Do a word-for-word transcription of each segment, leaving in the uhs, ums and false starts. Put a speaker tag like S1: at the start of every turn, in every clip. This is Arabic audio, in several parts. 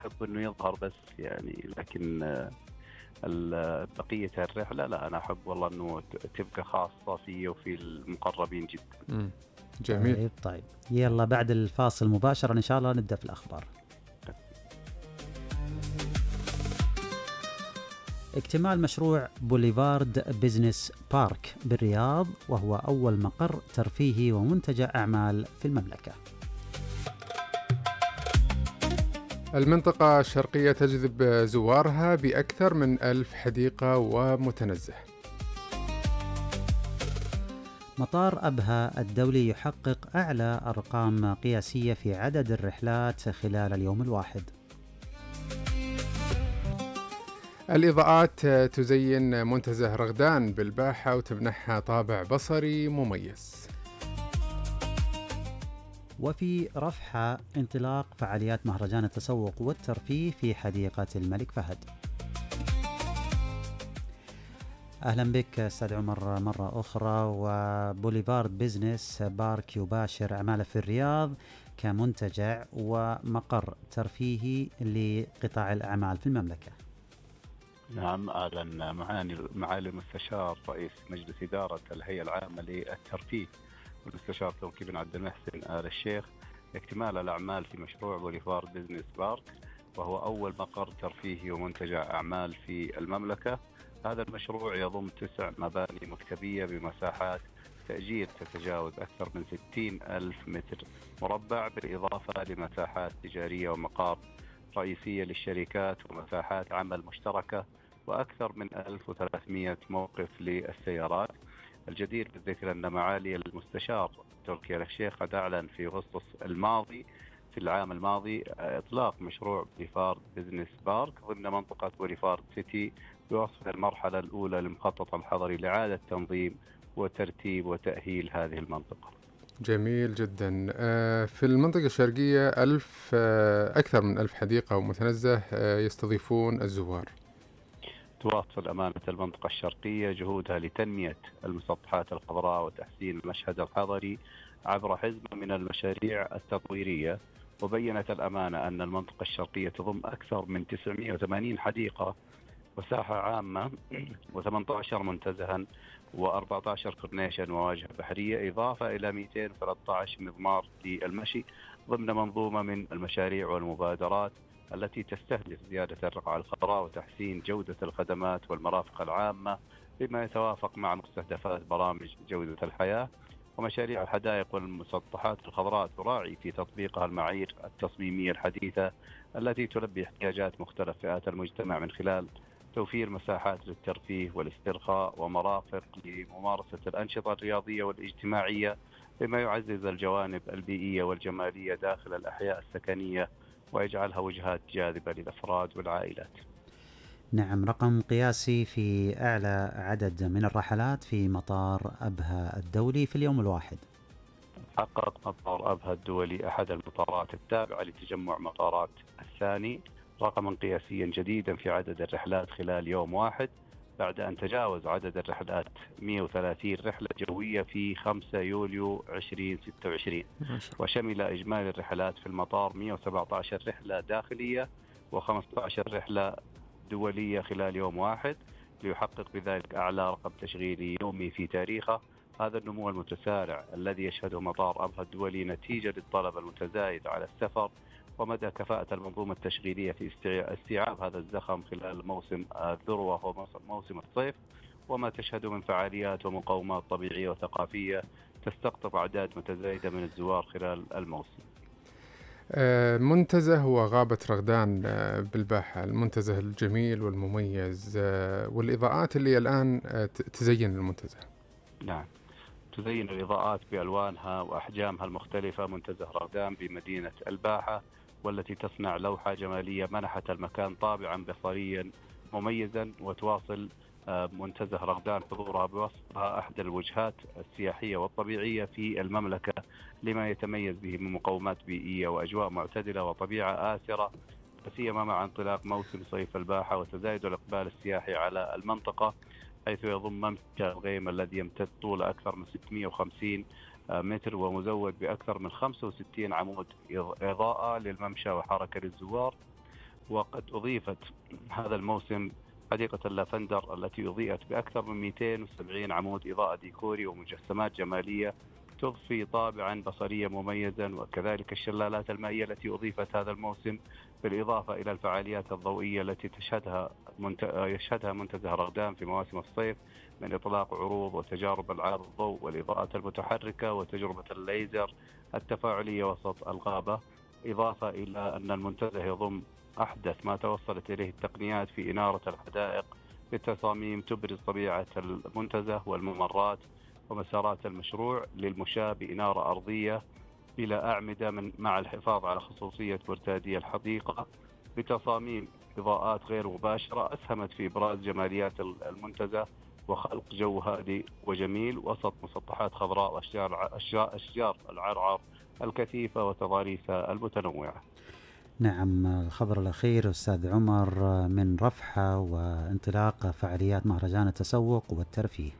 S1: أحب إنه يظهر بس يعني، لكن آه، ال- بقية الرحلة لا، أنا أحب والله إنه ت- تبقى خاصة في وفي المقربين جدا.
S2: مم. جميل.
S3: طيب طيب يلا بعد الفاصل مباشرة إن شاء الله نبدأ في الأخبار. اكتمال مشروع بوليفارد بزنس بارك بالرياض، وهو أول مقر ترفيهي ومنتجع أعمال في المملكة.
S2: المنطقة الشرقية تجذب زوارها بأكثر من ألف حديقة ومتنزه.
S3: مطار أبها الدولي يحقق أعلى أرقام قياسية في عدد الرحلات خلال اليوم الواحد.
S2: الإضاءات تزين منتزه رغدان بالباحة وتمنحها طابع بصري مميز.
S3: وفي رفحة انطلاق فعاليات مهرجان التسوق والترفيه في حديقة الملك فهد. أهلا بك أستاذ عمر مرة أخرى. وبوليفارد بزنس بارك يباشر أعماله في الرياض كمنتجع ومقر ترفيهي لقطاع الأعمال في المملكة.
S1: نعم، أعلن معاني معالي المستشار رئيس مجلس إدارة الهيئة العامة للترفيه والمستشار توكي بن عبد المحسن آل الشيخ اكتمال الأعمال في مشروع بوليفارد بزنس بارك، وهو أول مقر ترفيهي ومنتجع أعمال في المملكة. هذا المشروع يضم تسع مباني مكتبية بمساحات تأجير تتجاوز أكثر من ستين ألف متر مربع، بالإضافة لمساحات تجارية ومقار رئيسية للشركات ومساحات عمل مشتركة، وأكثر من ألف وثلاثمئة موقف للسيارات. الجدير بالذكر أن معالي المستشار تركي آل الشيخ قد أعلن في أغسطس الماضي في العام الماضي إطلاق مشروع بوليفارد بزنس بارك ضمن منطقة بوليفارد سيتي بوصف المرحلة الأولى للمخطط الحضري لإعادة تنظيم وترتيب وتأهيل هذه المنطقة.
S2: جميل جدا. آه، في المنطقة الشرقية ألف آه، أكثر من ألف حديقة ومتنزه آه، يستضيفون الزوار.
S1: تواصل أمانة المنطقة الشرقية جهودها لتنمية المسطحات الخضراء وتحسين المشهد الحضري عبر حزمة من المشاريع التطويرية. وبينت الأمانة أن المنطقة الشرقية تضم أكثر من تسعمئة وثمانين حديقة وساحة عامة وثمانية عشر منتزها وأربعة عشر كورنيشا وواجهة بحرية، إضافة إلى مئتين وثلاثة عشر مضمار للمشي ضمن منظومة من المشاريع والمبادرات التي تستهدف زيادة الرقعة الخضراء وتحسين جودة الخدمات والمرافق العامة بما يتوافق مع مستهدفات برامج جودة الحياة. ومشاريع الحدائق والمسطحات الخضراء تراعي في تطبيقها المعايير التصميمية الحديثة التي تلبي احتياجات مختلف فئات المجتمع من خلال توفير مساحات للترفيه والاسترخاء ومرافق لممارسة الأنشطة الرياضية والاجتماعية، بما يعزز الجوانب البيئية والجمالية داخل الأحياء السكنية ويجعلها وجهات جاذبة للأفراد والعائلات.
S3: نعم، رقم قياسي في أعلى عدد من الرحلات في مطار أبها الدولي في اليوم الواحد.
S1: حقق مطار أبها الدولي أحد المطارات التابعة لتجمع مطارات الثاني رقما قياسيا جديدا في عدد الرحلات خلال يوم واحد، بعد أن تجاوز عدد الرحلات مئة وثلاثين رحلة جوية في خمسة يوليو ألفين وستة وعشرين، وشمل إجمالي الرحلات في المطار مئة وسبعة عشر رحلة داخلية وخمسة عشر رحلة دولية خلال يوم واحد، ليحقق بذلك أعلى رقم تشغيلي يومي في تاريخه. هذا النمو المتسارع الذي يشهده مطار أبها الدولي نتيجة للطلب المتزايد على السفر ومدى كفاءة المنظومة التشغيلية في استيعاب هذا الزخم خلال موسم الذروة وهو موسم الصيف، وما تشهد من فعاليات ومقومات طبيعية وثقافية تستقطب أعداد متزايدة من الزوار خلال الموسم.
S2: منتزه وغابة رغدان بالباحة، المنتزه الجميل والمميز والإضاءات اللي الآن تزين المنتزه.
S1: نعم، تزين الإضاءات بألوانها وأحجامها المختلفة منتزه رغدان بمدينة الباحة، والتي تصنع لوحة جمالية منحت المكان طابعا بصريا مميزا. وتواصل منتزه رغدان حضورها بوصفها أحد الوجهات السياحية والطبيعية في المملكة لما يتميز به من مقومات بيئية وأجواء معتدلة وطبيعة آثرة، سيما مع انطلاق موسم صيف الباحة وتزايد الإقبال السياحي على المنطقة، حيث يضم ممشى الغيم الذي يمتد طوله أكثر من ستمئة وخمسين متر ومزود بأكثر من خمسة وستين عمود إضاءة للممشى وحركة للزوار. وقد أضيفت هذا الموسم حديقة اللافندر التي أضيئت بأكثر من مئتين وسبعين عمود إضاءة ديكوري ومجسمات جمالية تضفي طابعا بصريا مميزا، وكذلك الشلالات المائية التي أضيفت هذا الموسم، بالإضافة إلى الفعاليات الضوئية التي تشهدها يشهدها منتزه رغدان في مواسم الصيف من إطلاق عروض وتجارب ألعاب الضوء والإضاءات المتحركة وتجربة الليزر التفاعلية وسط الغابة، إضافة إلى أن المنتزه يضم أحدث ما توصلت إليه التقنيات في إنارة الحدائق بتصاميم تبرز طبيعة المنتزه والممرات ومسارات المشروع للمشاة بإنارة أرضية إلى أعمدة من مع الحفاظ على خصوصية مرتادي الحديقة بتصاميم إضاءات غير مباشرة أسهمت في إبراز جماليات المنتزه وخلق جو هادئ وجميل وسط مسطحات خضراء وأشجار أشجار العرعر الكثيفة وتضاريسها المتنوعة.
S3: نعم، الخبر الأخير أستاذ عمر من رفحة وانطلاق فعاليات مهرجان التسوق والترفيه.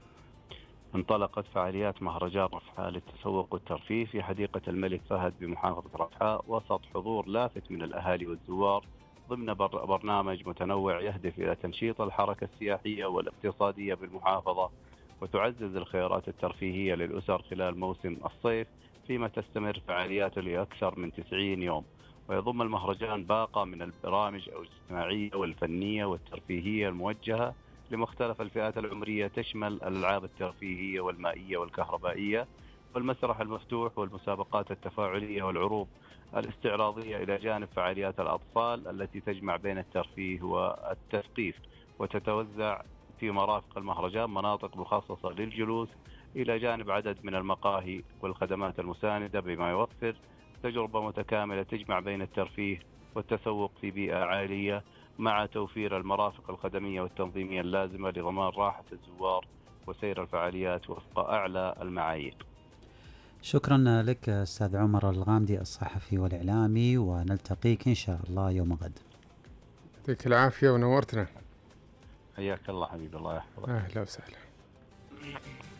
S1: انطلقت فعاليات مهرجان رفحة للتسوق والترفيه في حديقة الملك فهد بمحافظة رفحة وسط حضور لافت من الأهالي والزوار ضمن برنامج متنوع يهدف إلى تنشيط الحركة السياحية والاقتصادية بالمحافظة وتعزز الخيارات الترفيهية للأسر خلال موسم الصيف، فيما تستمر فعالياته لأكثر من تسعين يوم. ويضم المهرجان باقة من البرامج الاجتماعية والفنية والترفيهية الموجهة لمختلف الفئات العمرية، تشمل الألعاب الترفيهية والمائية والكهربائية والمسرح المفتوح والمسابقات التفاعلية والعروض الاستعراضية، إلى جانب فعاليات الأطفال التي تجمع بين الترفيه والتثقيف. وتتوزع في مرافق المهرجان مناطق مخصصة للجلوس إلى جانب عدد من المقاهي والخدمات المساندة، بما يوفر تجربة متكاملة تجمع بين الترفيه والتسوق في بيئة عالية مع توفير المرافق الخدمية والتنظيمية اللازمة لضمان راحة الزوار وسير الفعاليات وفق أعلى المعايير.
S3: شكرا لك أستاذ عمر الغامدي الصحفي والإعلامي، ونلتقيك إن شاء الله يوم غد.
S2: يعطيك العافية ونورتنا.
S1: حياك الله حبيبي، الله يحفظك.
S2: أهلا وسهلا.